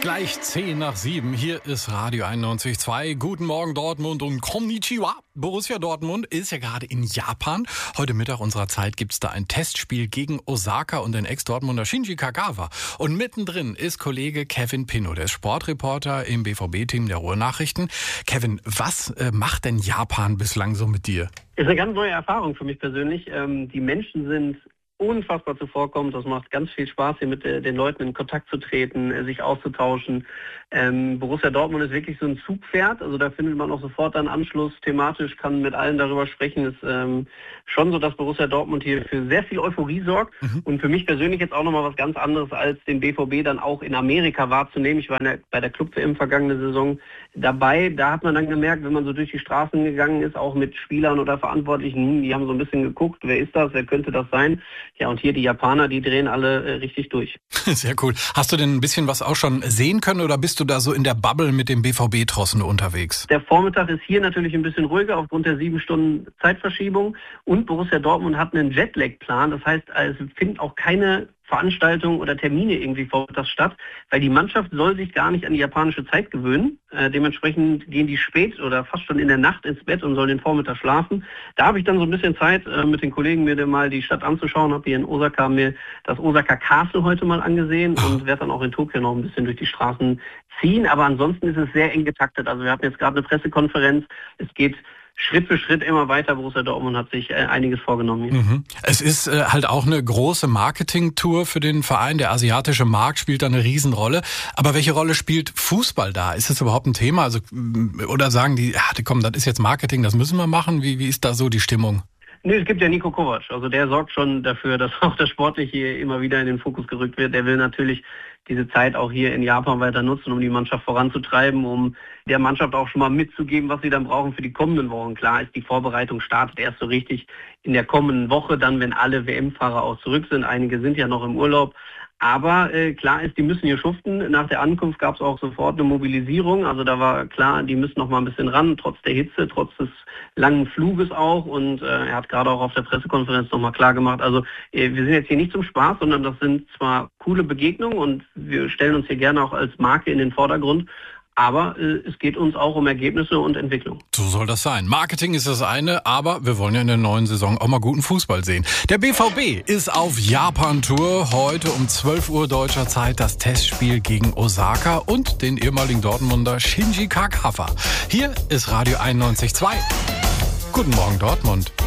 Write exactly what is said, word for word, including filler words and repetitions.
Gleich zehn nach sieben. Hier ist Radio einundneunzig Komma zwei. Guten Morgen Dortmund und Konnichiwa. Borussia Dortmund ist ja gerade in Japan. Heute Mittag unserer Zeit gibt's da ein Testspiel gegen Osaka und den Ex-Dortmunder Shinji Kagawa. Und mittendrin ist Kollege Kevin Pinnow, der ist Sportreporter im B V B-Team der Ruhrnachrichten. Kevin, was äh, macht denn Japan bislang so mit dir? Ist eine ganz neue Erfahrung für mich persönlich. Ähm, die Menschen sind unfassbar zuvorkommend. Das macht ganz viel Spaß, hier mit äh, den Leuten in Kontakt zu treten, äh, sich auszutauschen. Ähm, Borussia Dortmund ist wirklich so ein Zugpferd. Also da findet man auch sofort einen Anschluss. Thematisch kann mit allen darüber sprechen. Ist ähm, schon so, dass Borussia Dortmund hier für sehr viel Euphorie sorgt. Mhm. Und für mich persönlich jetzt auch nochmal was ganz anderes, als den B V B dann auch in Amerika wahrzunehmen. Ich war in der, bei der Club-W M vergangene Saison dabei. Da hat man dann gemerkt, wenn man so durch die Straßen gegangen ist, auch mit Spielern oder Verantwortlichen, die haben so ein bisschen geguckt, wer ist das, wer könnte das sein? Ja, und hier die Japaner, die drehen alle äh, richtig durch. Sehr cool. Hast du denn ein bisschen was auch schon sehen können oder bist du da so in der Bubble mit dem B V B-Trossen unterwegs? Der Vormittag ist hier natürlich ein bisschen ruhiger aufgrund der sieben Stunden Zeitverschiebung und Borussia Dortmund hat einen Jetlag-Plan. Das heißt, es finden auch keine Veranstaltungen oder Termine irgendwie vormittags statt, weil die Mannschaft soll sich gar nicht an die japanische Zeit gewöhnen. Äh, dementsprechend gehen die spät oder fast schon in der Nacht ins Bett und sollen den Vormittag schlafen. Da habe ich dann so ein bisschen Zeit, äh, mit den Kollegen mir mal die Stadt anzuschauen. Habe hier in Osaka mir das Osaka Castle heute mal angesehen und werde dann auch in Tokio noch ein bisschen durch die Straßen ziehen. Aber ansonsten ist es sehr eng getaktet. Also wir hatten jetzt gerade eine Pressekonferenz. Es geht Schritt für Schritt immer weiter. Borussia Dortmund hat sich äh, einiges vorgenommen hier. Mhm. Es ist äh, halt auch eine große Marketing-Tour für den Verein. Der asiatische Markt spielt da eine Riesenrolle. Aber welche Rolle spielt Fußball da? Ist das überhaupt ein Thema? Also oder sagen die, ja, komm, das ist jetzt Marketing, das müssen wir machen? Wie, wie ist da so die Stimmung? Nee, es gibt ja Niko Kovac. Also der sorgt schon dafür, dass auch das Sportliche hier immer wieder in den Fokus gerückt wird. Der will natürlich diese Zeit auch hier in Japan weiter nutzen, um die Mannschaft voranzutreiben, um der Mannschaft auch schon mal mitzugeben, was sie dann brauchen für die kommenden Wochen. Klar ist, die Vorbereitung startet erst so richtig in der kommenden Woche, dann wenn alle W M-Fahrer auch zurück sind. Einige sind ja noch im Urlaub. Aber äh, klar ist, die müssen hier schuften. Nach der Ankunft gab es auch sofort eine Mobilisierung. Also da war klar, die müssen noch mal ein bisschen ran, trotz der Hitze, trotz des langen Fluges auch. Und äh, er hat gerade auch auf der Pressekonferenz noch mal klar gemacht, also äh, wir sind jetzt hier nicht zum Spaß, sondern das sind zwar coole Begegnungen und wir stellen uns hier gerne auch als Marke in den Vordergrund. Aber äh, es geht uns auch um Ergebnisse und Entwicklung. So soll das sein. Marketing ist das eine, aber wir wollen ja in der neuen Saison auch mal guten Fußball sehen. Der B V B ist auf Japan-Tour. Heute um zwölf Uhr deutscher Zeit das Testspiel gegen Osaka und den ehemaligen Dortmunder Shinji Kagawa. Hier ist Radio einundneunzig Komma zwei. Guten Morgen Dortmund.